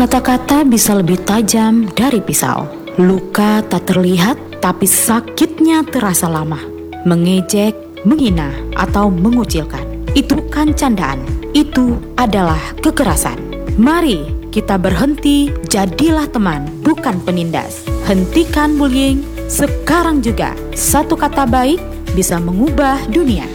Kata-kata bisa lebih tajam dari pisau. Luka tak terlihat, tapi sakitnya terasa lama. Mengejek, menghina, atau mengucilkan. Itu bukan candaan. Itu adalah kekerasan. Mari kita berhenti, jadilah teman, bukan penindas. Hentikan bullying sekarang juga. Satu kata baik bisa mengubah dunia.